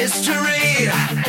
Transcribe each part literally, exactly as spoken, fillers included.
history.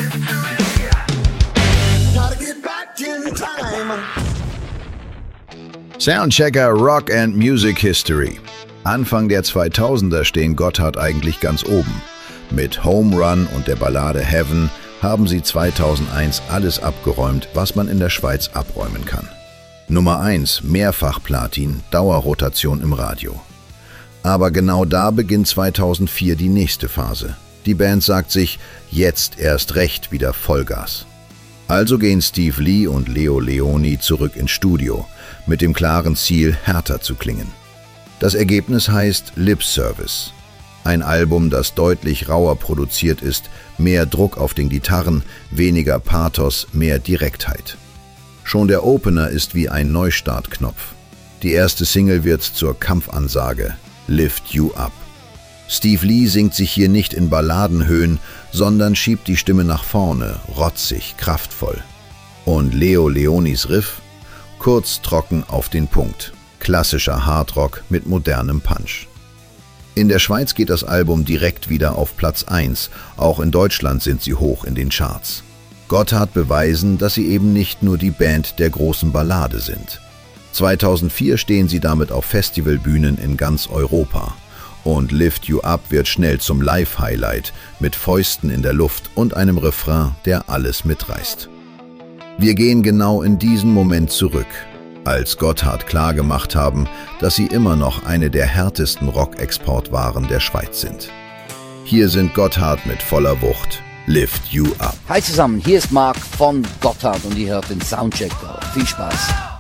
Gotta get back in time. Soundchecker Rock and Music History. Anfang der zweitausender stehen Gotthard eigentlich ganz oben. Mit Home Run und der Ballade Heaven haben sie zweitausendeins alles abgeräumt, was man in der Schweiz abräumen kann. Nummer eins, mehrfach Platin, Dauerrotation im Radio. Aber genau da beginnt zweitausendvier die nächste Phase. Die Band sagt sich, jetzt erst recht wieder Vollgas. Also gehen Steve Lee und Leo Leoni zurück ins Studio, mit dem klaren Ziel, härter zu klingen. Das Ergebnis heißt Lip Service. Ein Album, das deutlich rauer produziert ist, mehr Druck auf den Gitarren, weniger Pathos, mehr Direktheit. Schon der Opener ist wie ein Neustartknopf. Die erste Single wird zur Kampfansage, Lift You Up. Steve Lee singt sich hier nicht in Balladenhöhen, sondern schiebt die Stimme nach vorne, rotzig, kraftvoll. Und Leo Leonis Riff? Kurz, trocken, auf den Punkt. Klassischer Hardrock mit modernem Punch. In der Schweiz geht das Album direkt wieder auf Platz eins, auch in Deutschland sind sie hoch in den Charts. Gotthard beweisen, dass sie eben nicht nur die Band der großen Ballade sind. zweitausendvier stehen sie damit auf Festivalbühnen in ganz Europa. Und Lift You Up wird schnell zum Live-Highlight mit Fäusten in der Luft und einem Refrain, der alles mitreißt. Wir gehen genau in diesen Moment zurück, als Gotthard klargemacht haben, dass sie immer noch eine der härtesten Rock-Exportwaren der Schweiz sind. Hier sind Gotthard mit voller Wucht, Lift You Up. Hi zusammen, hier ist Marc von Gotthard und ihr hört den Soundchecker. Viel Spaß!